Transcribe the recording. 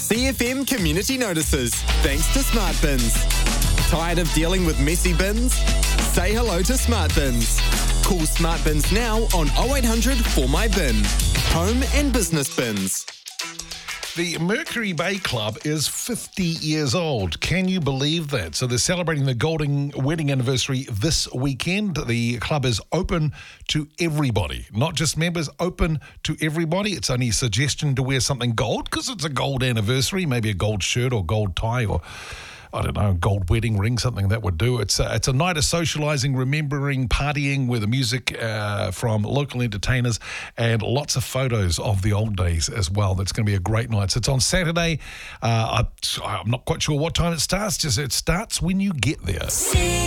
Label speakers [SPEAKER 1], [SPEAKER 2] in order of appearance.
[SPEAKER 1] CFM community notices, thanks to Smart Bins. Tired of dealing with messy bins? Say hello to Smart Bins. Call Smart Bins now on 0800 For My Bin. Home and business bins.
[SPEAKER 2] The Mercury Bay Club is 50 years old. Can you believe that? So they're celebrating the golden wedding anniversary this weekend. The club is open to everybody, not just members, open to everybody. It's only a suggestion to wear something gold because it's a gold anniversary, maybe a gold shirt or gold tie or I don't know, gold wedding ring, something that would do. It's a night of socialising, remembering, partying with the music from local entertainers and lots of photos of the old days as well. That's going to be a great night. So it's on Saturday. I'm not quite sure what time it starts. Just it starts when you get there.